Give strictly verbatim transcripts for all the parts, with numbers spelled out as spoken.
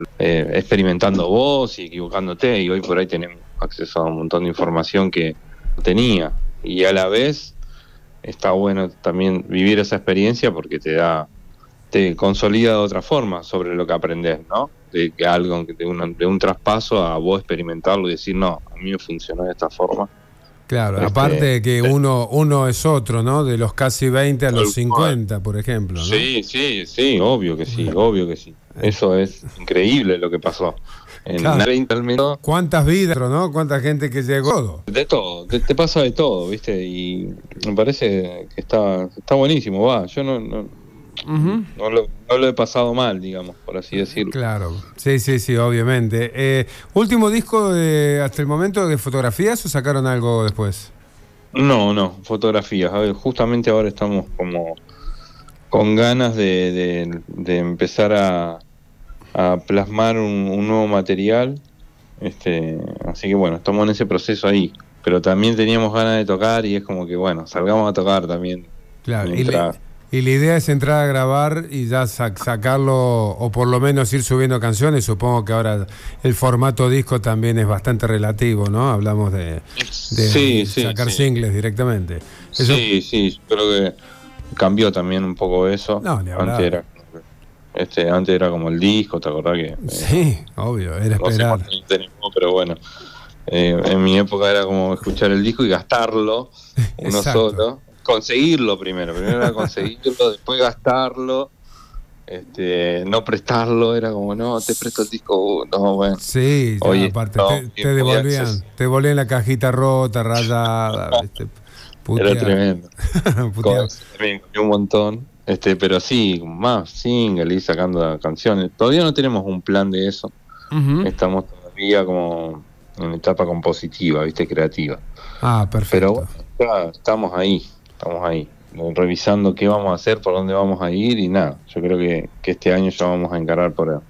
eh, experimentando vos y equivocándote, y hoy por ahí tenemos acceso a un montón de información que no tenía, y a la vez está bueno también vivir esa experiencia porque te da, te consolida de otra forma sobre lo que aprendés, ¿no? De que algo, de un, de un traspaso a vos experimentarlo y decir, no, a mí me funcionó de esta forma. Claro, este, aparte de que uno, uno es otro, ¿no? De los casi veinte a los cincuenta, por ejemplo, ¿no? Sí, sí, sí, obvio que sí, obvio que sí. Eso es increíble lo que pasó. En Claro. veinte al menos. ¿Cuántas vidas, no? ¿Cuánta gente que llegó? De todo, te, te pasa de todo, ¿viste? Y me parece que está, está buenísimo, va. Yo no, no, uh-huh. no, lo, no lo he pasado mal, digamos, por así decirlo. Claro, sí, sí, sí, obviamente. Eh, ¿Último disco de hasta el momento de fotografías o sacaron algo después? No, no, fotografías. A ver, justamente ahora estamos como con ganas de, de, de empezar a, a plasmar un, un nuevo material. Este, así que bueno, estamos en ese proceso ahí. Pero también teníamos ganas de tocar y es como que bueno, salgamos a tocar también. Claro, y, le, y la idea es entrar a grabar y ya sac, sacarlo, o por lo menos ir subiendo canciones. Supongo que ahora el formato disco también es bastante relativo, ¿no? Hablamos de, de sí, sí, sacar sí. singles directamente. Eso... Sí, sí, creo que cambió también un poco eso. No, ni antes era este, antes era como el disco, ¿te acordás que? Sí, eh, obvio, era no esperar. Sé cuánto tenemos, pero bueno. Eh, en mi época era como escuchar el disco y gastarlo uno Exacto. solo, conseguirlo primero, primero era conseguirlo, después gastarlo, este, no prestarlo, era como no, te presto el disco, no, bueno. Sí, ya, Oye, aparte no, te, te devolvían, te devolvían la cajita rota, rayada, ¿viste? Era tremendo. Con, también un montón, este, pero sí, más single y sacando canciones. Todavía no tenemos un plan de eso. Uh-huh. Estamos todavía como en etapa compositiva, viste, creativa. Ah, perfecto. Pero bueno, ya estamos ahí, estamos ahí, revisando qué vamos a hacer, por dónde vamos a ir y nada. Yo creo que, que este año ya vamos a encarar para,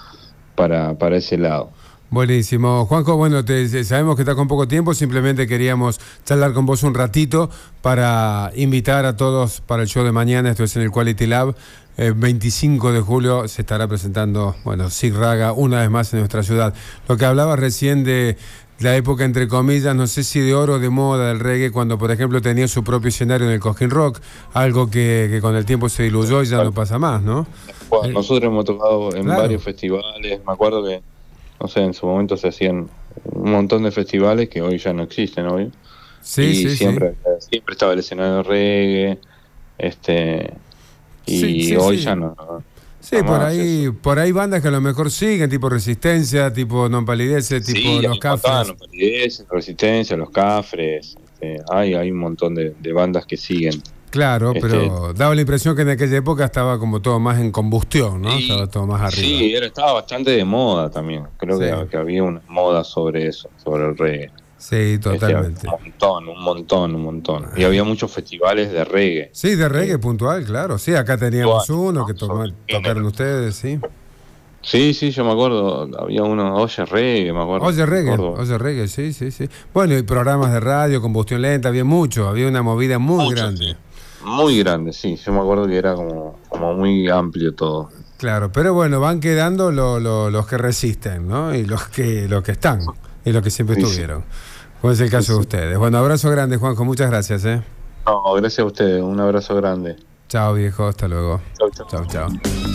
para, para ese lado. Buenísimo. Juanjo, bueno, te, sabemos que está con poco tiempo, simplemente queríamos charlar con vos un ratito para invitar a todos para el show de mañana. Esto es en el Quality Lab. El veinticinco de julio se estará presentando, bueno, Sig Raga una vez más en nuestra ciudad. Lo que hablabas recién de la época, entre comillas, no sé si de oro o de moda del reggae, cuando por ejemplo tenía su propio escenario en el Cosquín Rock, algo que, que con el tiempo se diluyó y ya no pasa más, ¿no? Bueno, nosotros hemos tocado en claro. varios festivales, me acuerdo que, no sé, en su momento se hacían un montón de festivales que hoy ya no existen, obvio. Sí, y sí, siempre, sí. siempre estaba el escenario de reggae, este... y sí, sí, hoy sí. ya no, no sí no por ahí eso. Por ahí bandas que a lo mejor siguen, tipo Resistencia, tipo Non Palidece, tipo sí, Los Cafres. Non Palidece, Resistencia, Los Cafres, este, hay, hay un montón de, de bandas que siguen. Claro, este, pero daba la impresión que en aquella época estaba como todo más en combustión, ¿no? Sí, estaba todo más arriba. Sí, era, estaba bastante de moda también, creo sí. que, que había una moda sobre eso, sobre el reggae. Sí, totalmente. Este, un montón, un montón, un montón. Y había muchos festivales de reggae. Sí, de reggae eh, puntual, claro. Sí, acá teníamos uno ¿no? que to tocaron ustedes, sí. Sí, sí, yo me acuerdo, había uno, Oye Reggae, me acuerdo. Oye Reggae, Oye Reggae, sí, sí, sí. Bueno, y programas de radio, combustión lenta, había mucho, había una movida muy mucho, grande. Sí. Muy grande, sí, yo me acuerdo que era como, como muy amplio todo. Claro, pero bueno, van quedando lo, lo, los que resisten, ¿no? Y los que, los que están, y los que siempre sí, estuvieron. Sí. Como es el caso sí, de ustedes. Bueno, abrazo grande, Juanjo, muchas gracias, ¿eh? No, gracias a ustedes, un abrazo grande. Chao, viejo, hasta luego. Chao, chao. Chao, chao.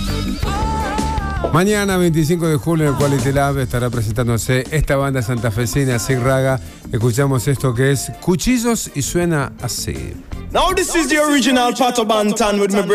Mañana, veinticinco de julio, en el Quality Lab estará presentándose esta banda santafesina, Sig Raga. Escuchamos esto que es Cuchillos y suena así. Now this is the original Pato Bantan with my